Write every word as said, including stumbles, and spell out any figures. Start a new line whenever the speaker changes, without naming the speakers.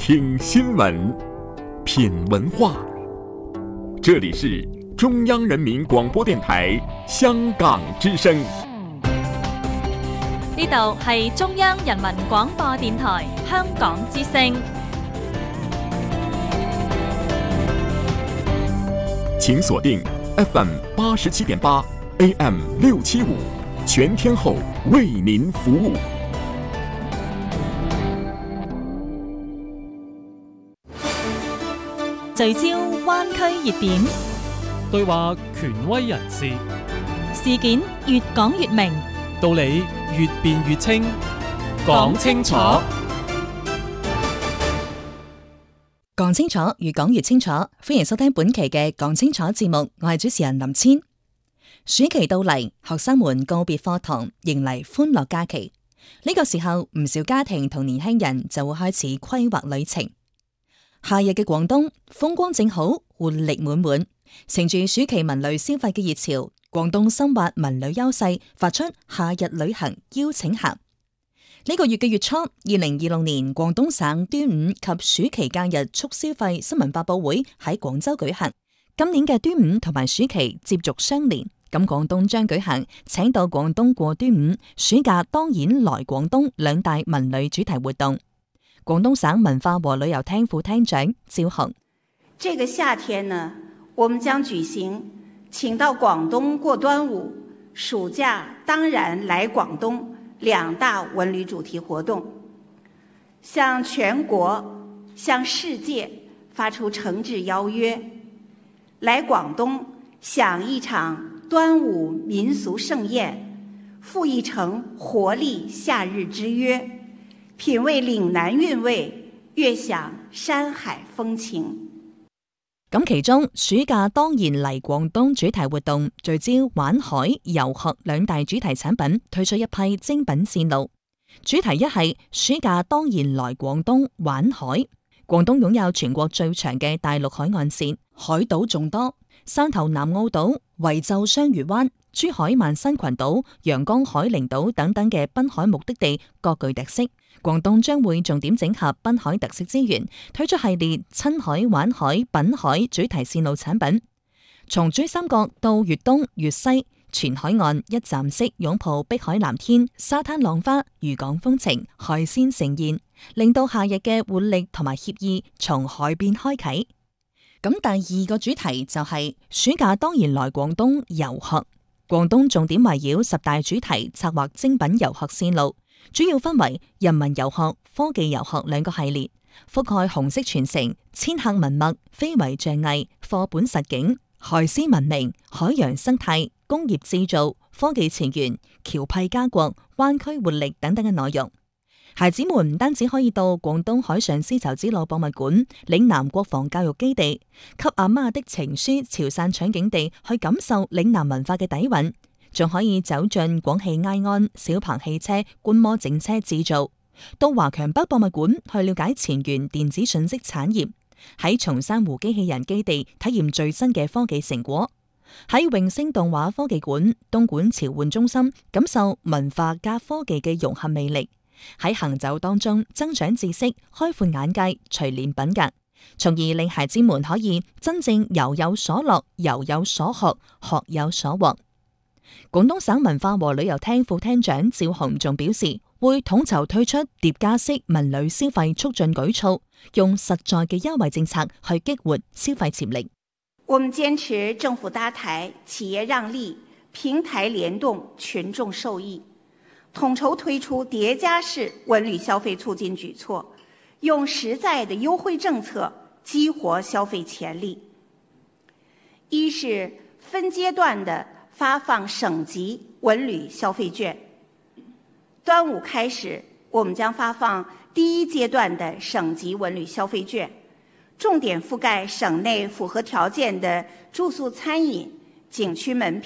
听新闻，品文化。这里是中央人民廣播電台香港之聲。
呢度係中央人民廣播電台香港之聲。
請鎖定 F M 八十七點八 A M 六七五，全天候為您服務。
聚焦灣區熱點，
對話權威人士，
事件越講越明，
道理越辯越清，講清楚。
講清楚，越講越清楚。歡迎收聽本期嘅講清楚節目，我係主持人林千。暑期到嚟，學生們告別課堂，迎嚟歡樂假期。呢個時候，唔少家庭同年輕人就會開始規劃旅程。夏日嘅廣東風光正好，活力滿滿，乘住暑期文旅消費嘅熱潮，廣東深挖文旅優勢，發出夏日旅行邀請函。呢個月嘅月初，二零二六年廣東省端午及暑期假日促消費新聞發佈會喺廣州舉行。今年嘅端午同埋暑期接續相連，咁廣東將舉行請到廣東過端午，暑假當然來廣東兩大文旅主題活動。廣東省文化和旅遊廳副廳長趙紅：
這個夏天呢，我們將舉行請到廣東過端午，暑假當然來廣東兩大文旅主題活動，向全國、向世界發出誠摯邀約，來廣東享一場端午民俗盛宴，赴一城活力夏日之約，品味嶺南韻味，悅享山海風情。
咁其中暑假當然嚟廣東主題活動，聚焦玩海、遊學兩大主題產品，推出一批精品線路。主題一係暑假當然來廣東玩海。廣東擁有全國最長嘅大陸海岸線，海島眾多，汕頭南澳島、惠州雙魚灣、珠海萬新群島、陽江海陵島等等嘅濱海目的地各具特色。廣東將會重點整合濱海特色資源，推出系列親海、玩海、品海主題線路產品。從珠三角到粵東、粵西，全海岸一站式擁抱碧海藍天、沙灘浪花、漁港風情、海鮮盛宴，令到夏日嘅活力同埋愜意從海邊開啟。咁第二個主題就係暑假當然來廣東遊學。廣東重點圍繞十大主題策劃精品遊學線路，主要分為人文遊學、科技遊學兩個系列，覆蓋紅色傳承、千客文物、非遺象藝、課本實景、海絲文明、海洋生態、工業製造、科技前沿、僑僻家國、灣區活力等等嘅內容。孩子們唔單止可以到廣東海上絲綢之路博物館、嶺南國防教育基地、給阿媽的情書潮汕取景地去感受嶺南文化嘅底蘊，仲可以走進廣汽埃安、小鵬汽車觀摩整車製造，到華強北博物館去了解前沿電子信息產業，喺松山湖機器人基地體驗最新嘅科技成果，喺永星動畫科技館、東莞潮玩中心感受文化加科技嘅融合魅力。喺行走當中增長知識、開闊眼界、錘煉品格，從而令孩子們可以真正遊有所樂、遊有所學、學有所獲。廣東省文化和旅遊廳副廳長趙紅仲表示，會統籌推出疊加式文旅消費促進舉措，用實在嘅優惠政策去激活消費潛力。
我們堅持政府搭台、企業讓利、平台聯動、群眾受益，統籌推出疊加式文旅消費促進舉措，用實在的優惠政策激活消費潛力。一是分階段的發放省級文旅消費券。端午開始，我們將發放第一階段的省級文旅消費券，重點覆蓋省內符合條件的住宿、餐飲、景區門